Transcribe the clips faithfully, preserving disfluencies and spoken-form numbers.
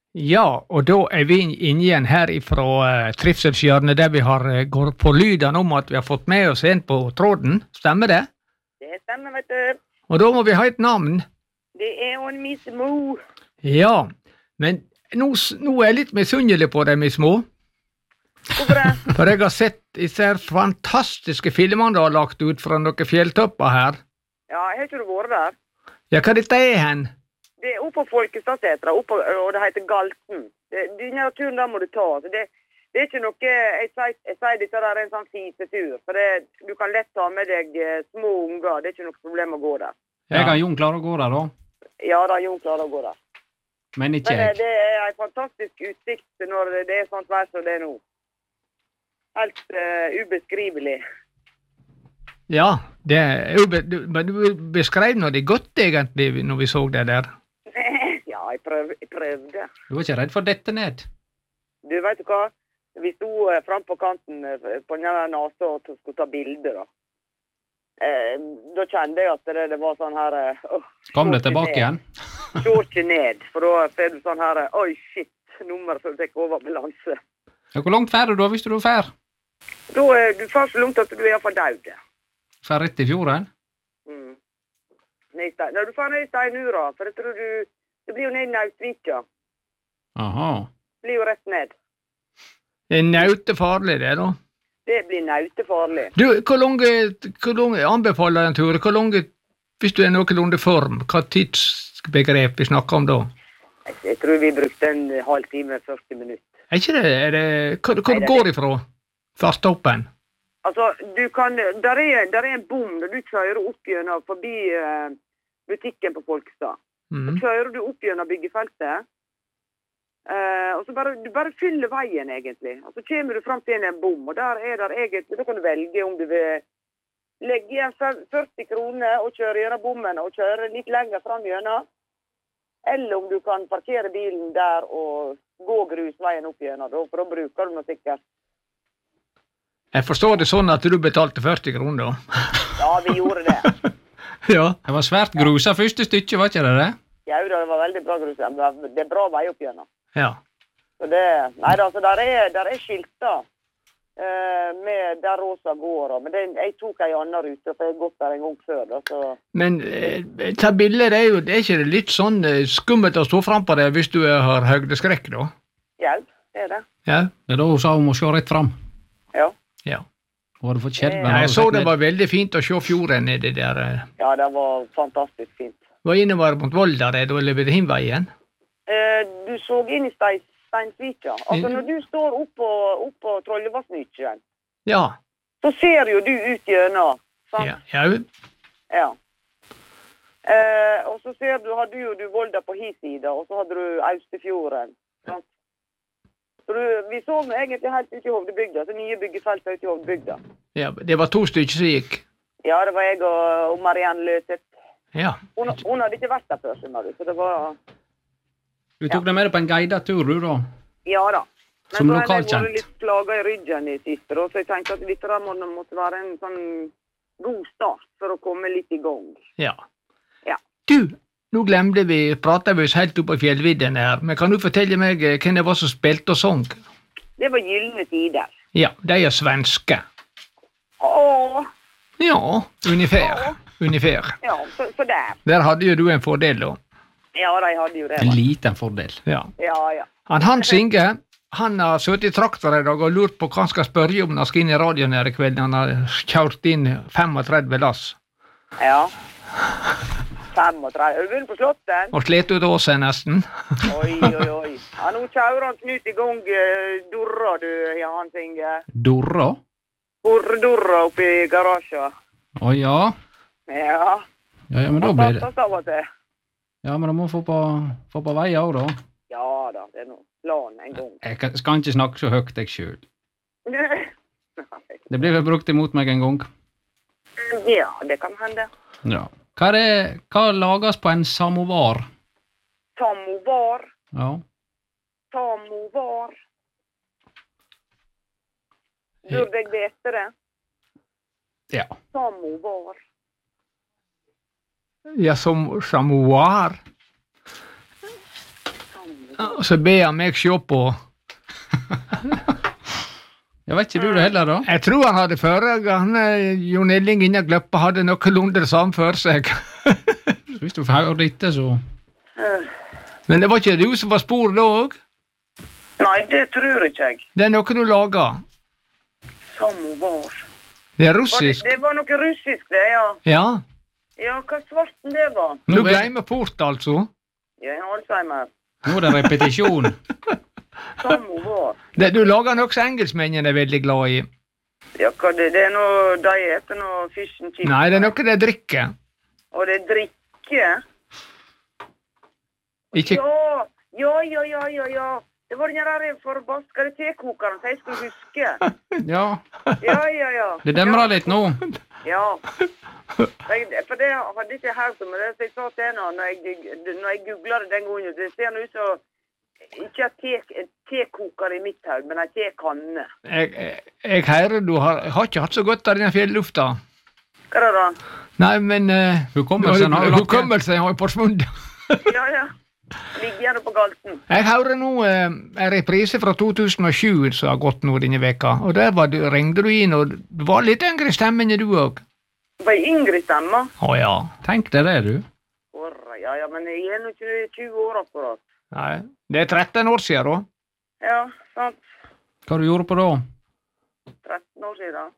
Ja, og da er vi inne igjen her fra uh, Trivselshjørnet, der vi har uh, går på lyden om at vi har fått med oss en på tråden. Stemmer det? Det stemmer, vet du. Og da må vi ha et navn. Det er jo en Miss Mo. Ja, men nå, nå er jeg litt misunnelig på deg, Miss Mo. Hvorfor det? For jeg har sett disse fantastiske filmene du har lagt ut fra noen fjelltopper her. Ja, jeg har ikke vært der. Ja, hva dette er hen? Det er oppe på Folkestadsetra, oppe, og det heter Galten. Det, denne turen der må du ta. Så det, det er ikke noe, jeg sier, jeg sier dette der er en sånn fisetur, for det, du kan lett ta med deg små unger, det er ikke noe problem å gå der. Jeg kan Jon klare å gå der da? Ja, da Jon klarer å gå der. Men ikke Men jeg. det er en fantastisk utsikt når det er sånt vær som det er nå. Helt uh, ubeskrivelig. Ja, det er jo, be- du- men du beskrev noe det godt egentlig, når vi så det der. Ja, jeg, prøv, jeg prøvde. Du var ikke redd for dette ned? Du vet du hva? Vi sto uh, frem på kanten uh, på denne nasa og t- skulle ta bilder da. Eh, da kjente jeg at det, det var sånn her... Uh, Kom det tilbake igjen? Sjå ikke ned, for da ser du sånn her, oi shit, nummer som tek over balanse. Ja, hvor langt færre du da, hvis du er fær? Da er du først så langt at du er i hvert fall død. Fær rett i fjorden? Mm. Ned i stein. Når du får ned i steinura, for jeg tror du, det blir jo ned i Nautvika. Aha. Det blir jo rett ned. Det er nautefarlig det da. Det blir nautefarlig. Du, hvor lange, hvor lange anbefaler den turen? Hvor lange, hvis du er noenlunde form, hva tidsbegrep vi snakker om da? Jeg, jeg tror vi brukte en halv time, førti minutter. Er ikke det, er det, hvor, hvor Nei, det er går ifra? Farstoppen? Altså, du kan, der er, der er en bom når du kjører opp gjennom forbi uh, butikken på Folkestad. Mm. Så kjører du opp gjennom byggefeltet, uh, og så bare, du bare fyller veien egentlig. Og så kommer du frem til en bom, og der er der egentlig, da kan du velge om du vil legge igjen førti kroner og kjøre gjennom bommen og kjøre litt lenger frem gjennom, eller om du kan parkere bilen der og gå grusveien opp gjennom, for da bruker du noe sikkert. Jeg forstår det sånn at du betalte førti kroner da. Ja, vi gjorde det. Ja. Det var svært grusa første stykke, var ikke det det? Ja, det var veldig bra grus. Det er bra vei opp gjennom. Ja. Så det, nei, altså, der er, der er skilter eh, med der Rosa går, og, men det, jeg tok en annen rute, for jeg har gått der en gang før. Da, så. Men eh, ta bilder, det er jo det er ikke litt sånn eh, skummelt å stå frem på det hvis du har høydeskrekk da? Ja, det er det. Ja. Det er da hun sa hun må se rett fram. Ja. Ja. Hun hadde fått skjelven. Ja, hadde jeg så sett det ned. var veldig fint å se fjorden nede der. eh. Ja, det var fantastisk fint. Var innover mot Volda, det, eller ved Himveien? Eh, du så inn i Stein, Steinsvika. Altså, Mm. når du står oppå, oppå Trollevassnykjen, Ja. så ser jo du ut gjennom, sant? Ja. Ja. Ja. Eh, og så ser du, hadde jo du Volda på hi sida, og så hadde du Austefjorden. Sant? Så du, vi så den egentlig helt ute i Hovdebygda, så nye byggefelt ute i Hovdebygda. Ja, det var to stykker som gikk. Ja, det var jeg og, og Marianne Løseth. Ja. Hun, hun hadde ikke vært der før, skjønner du, så det var... Du tok deg med deg på en guidet tur, du da? Ja da. Men Som så har jeg lokalkjent. vært litt plaget i ryggen i siste, og så jeg tenkte at dette der må, måtte være en sånn god start for å komme litt i gang. Ja. Ja. Du, nå glemte vi, pratet vi oss helt opp på fjellvidden her, men kan du fortelle meg eh, hvem det var som spilte og sang? Det var gyllene tider. Ja, de er svenske. Åh, Ja, ungefär. Ungefär. ja, så, så der. Der hadde jo du en fordel da. Ja, de hadde jo det. En va? liten fordel. Ja. Ja, ja. Han Hans Inge, han har suttet i traktor i dag og lurt på hva han skal spørre om når han skal inn i radioen her i kveld. Han har kjørt inn femogtredve lass. Ja. femogtredve. Er du begynt på slåtten? Og slet ut åsen nesten. Oi, oi, oi. Ja, nå kjører han Knut i gang eh, durra, du, ja, Hans Inge. Dorra? Hordurra oppi garasjen. Å ja. Ja. Ja, ja, men da Han blir det. passer av og til. Ja, men da må vi få på, få på vei også, da. Ja da, det er noe planen en gang. Jeg kan, skal ikke snakke så høyt, jeg selv. Nei. Det blir vel brukt imot meg en gang. Ja, det kan hende. Ja. Hva, er det, hva lages på en samovar? Samovar, Ja. samovar. Burde jeg vite det? Ja. Samovar. Ja, som samovar. Og så ber han meg se på. Jeg vet ikke du det heller, da? Jeg tror han hadde fører, han, Jon Elling inne gløppa, hadde noenlunde det samme for seg. Hvis du får høre litt, så... Men det var ikke du som var spor da også? Nei, det tror ikke jeg. Det er noe du lager. Samovar. Det er Var det, russisk. det var noe russisk, det, ja. Ja. Ja, hva svarten det var? Du Nå er- glemmer port, altså. Jeg har Alzheimer. Nå er det repetisjon. Samovar. Det, du lager noe som engelskmennene er veldig glad i. Ja, hva det, det er noe, de heter noe fish and chips. Nei, det er noe de drikker. Og det er drikke. Ikke... Ja, ja, ja, ja, ja, ja. Det var den der forbaskede tekokeren som jeg skulle huske. Ja, Ja, ja, ja. det demrer litt nå. Ja. Jeg, for det hadde ikke jeg hørt om det, så jeg sa til henne når jeg, når jeg googlet det den gangen, det ser nå ut som ikke en te, tekoker i mitt haug, men en tekanne. Jeg, jeg, jeg hører du har, har ikke hatt så godt av denne fjellufta. Hva er det da? Nei, men... Uh, Hukommelsen har jo lagt- Hukommelsen har jo forsvunnet. Ja, ja. Ligger gjerne på galten. Jeg hører nå uh, en reprise fra to tusen og sju som har gått nå denne veka, og der var du, ringte du inn, og du var litt yngre i stemmen enn du også. Var jeg yngre stemmer? Å ja. Tenk deg det, du. Åra, ja, ja, men jeg er nå ikke tjue år akkurat. Nei, det er tretten år siden da. Ja, sant. Hva du gjorde på da? tretten år siden.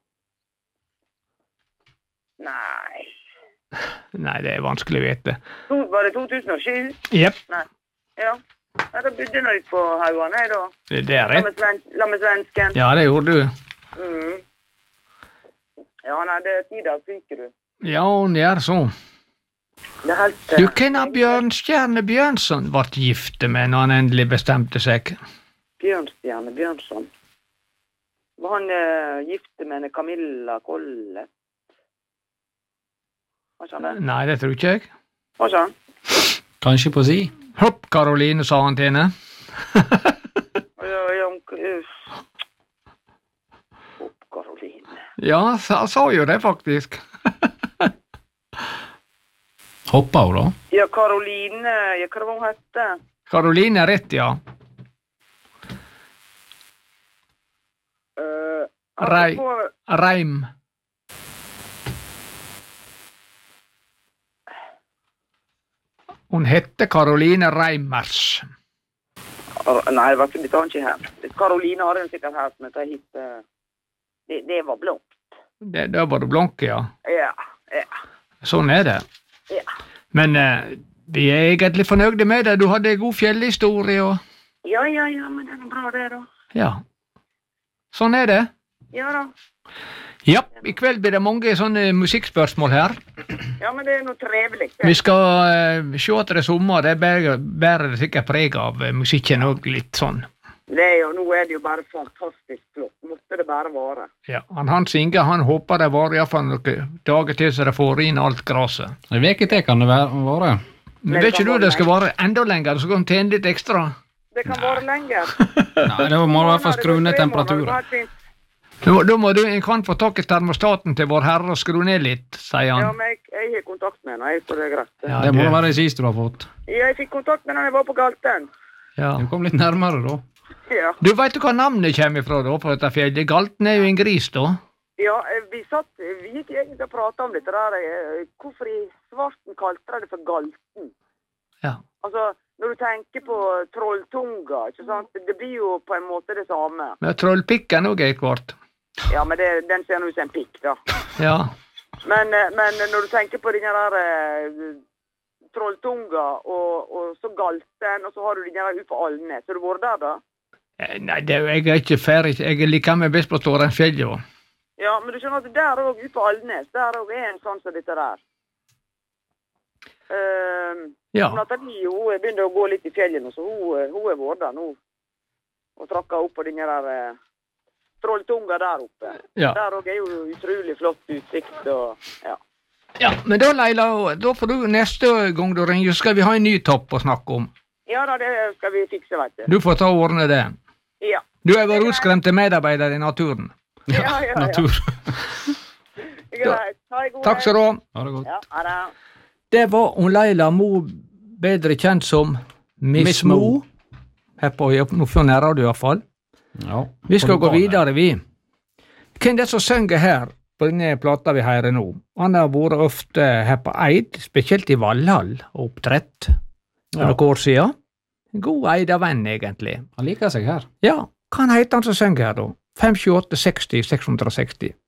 Nei. Nei, det er vanskelig å vite. To, var det to tusen og sju? Jepp, Nei. Ja. Ja, da bodde jeg nå litt på Hauan, jeg da. det, det er La rett. med, sven, la med svensken. Ja, det gjorde du. Mm. Ja, nei, det er tid da, fyker du. Ja, hun gjør så. Det er helt... Du, hvem av Bjørnstjerne Bjørnson ble gifte med når han endelig bestemte seg? Bjørnstjerne Bjørnson. Var han uh, gifte med en Camilla Collett? Hva sa han det? Nei, det tror ikke jeg. Hva sa han? Kanskje på si? Hopp, Karoline, sa han til henne. Ja, ja, uh. Hopp, Karoline. Ja, sa, sa jo det faktisk. Hoppa hun da? Ja, Karoline, ja, hva var hun hette? Karoline er rett, ja. Uh, Rei. på, Reim. Hun hette Karoline Reimers. uh, nei, det var ikke, det var ikke her. Karoline har hun sikkert hørt, men det hit, uh, det, det var blått. Det, det var det blanke, ja. Ja, ja, Sånn er det. ja. Men eh, vi er egentlig fornøyde med det. Du hadde en god fjellhistorie, og Ja, ja, ja, men det er noe bra det da. ja. Sånn er det. Ja da. Ja, i kveld blir det mange sånne musikkspørsmål her. Ja, men det er noe trevelig. Vi skal eh, se at det er sommer, det bærer, bærer det sikkert preg av eh, musikken og litt sånn. Det er jo, nå er det jo bare fantastisk flott. Måtte det bare være. Ja, han Hans Inge, han håper det var i hvert fall noen dager til så det får inn alt graset. En veke til kan det være. være. Men vet ikke du det skal vare enda lenger, så kan du tjene litt ekstra. Det kan være lenger. Nei, da må du i hvert fall skru ned temperaturen. Da, da må du en kan få tak i termostaten til vår herre og skru ned litt, sier Ja, han. men jeg, jeg har kontakt med henne, jeg, så det er greit. Ja, Det må du- da være det siste du har fått. Jeg fikk kontakt med henne, jeg var på Galten. Ja. Du kom litt nærmere da. Ja. Du vet du hva navnet kommer ifra da, på dette fjellet? Galten er jo en gris da. Ja, eh, vi satt, vi gikk egentlig og pratet om dette der, eh, hvorfor i svarten kalte de det for Galten? Ja. Altså, når du tenker på Trolltunga, ikke sant, det blir jo på en måte det samme. Men trollpikken også er kvart. Ja, men det, den ser nå ut som en pikk, da. Ja. Men, eh, men når du tenker på denne der eh, Trolltunga og, og så Galten, og så har du denne der ut på Alnes. Har du vært der da? Eh, Nei, det, er- jeg er ikke ferdig. Jeg liker meg best på Stårenfjellet. jo. Ja, men du skjønner at der også ut på Alnes, der også er en sånn som dette der. Uh, Ja. Nathalie, hun begynner å gå litt i fjellet nå, så hun, hun er vært der nå. Og trakket opp på denne der eh, Trolltunga der oppe. Ja. Der også er jo utrolig flott utsikt og, ja. Ja, men da, Leila, da får du neste gang du ringer, så skal vi ha en ny topp å snakke om. Ja da, det skal vi fikse, vet du. Du får ta og ordne det. Ja. Du er vår utskremte medarbeider i naturen. Ja, ja, ja. Natur. Greit. Ha det god. Takk skal du ha. Ha det godt. Ja, ha det. Det var hun Leila Mo, bedre kjent som Miss Miss Mo. Mo. her på Nordfjord nærradio i hvert fall. Ja, Vi skal gå på det videre, vi. Hvem det som synger her på denne plata vi hører nå? Han har vært ofte her på Eid, spesielt i Valhall og oppdrett. For Ja. noen år siden. En god Eidavenn, egentlig. Han liker seg her. Ja, hva heter han som synger her, da? fem sju åtte seksti seks hundre og seksti.